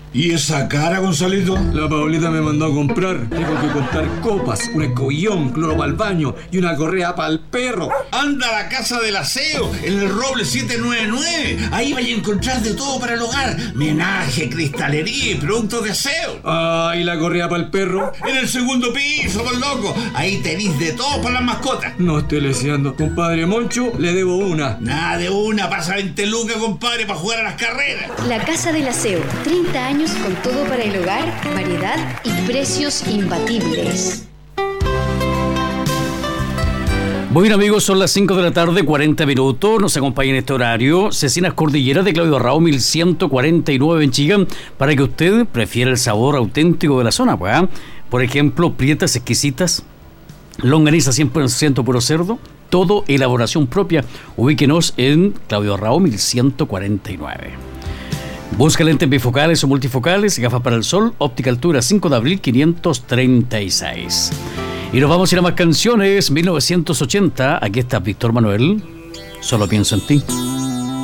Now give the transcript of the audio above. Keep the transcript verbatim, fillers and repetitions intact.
¿Y esa cara, Gonzalito? La Paulita me mandó a comprar. Tengo que comprar copas, un escobillón, cloro para el baño y una correa para el perro. Anda a la Casa del Aseo, en el Roble siete nueve nueve. Ahí vais a encontrar de todo para el hogar. Menaje, cristalería y productos de aseo. Ah, ¿y la correa para el perro? En el segundo piso, por loco. Ahí tenéis de todo para las mascotas. No estoy leseando. Compadre Moncho, le debo una. Nada de una, pasa veinte lucas, compadre, para jugar a las carreras. La Casa del Aseo, treinta años con todo para el hogar, variedad y precios imbatibles. Bueno, amigos, son las cinco de la tarde, cuarenta minutos. Nos acompaña en este horario Cecinas Cordillera de Claudio Raúl mil ciento cuarenta y nueve en Chillán, para que usted prefiera el sabor auténtico de la zona, pues, ¿eh? Por ejemplo, prietas exquisitas, longaniza cien por ciento puro cerdo, todo elaboración propia. Ubíquenos en Claudio Raúl mil ciento cuarenta y nueve. Busca lentes bifocales o multifocales, gafas para el sol, óptica altura cinco de abril quinientos treinta y seis. Y nos vamos a ir a más canciones. Mil novecientos ochenta, aquí está Víctor Manuel, Solo pienso en ti.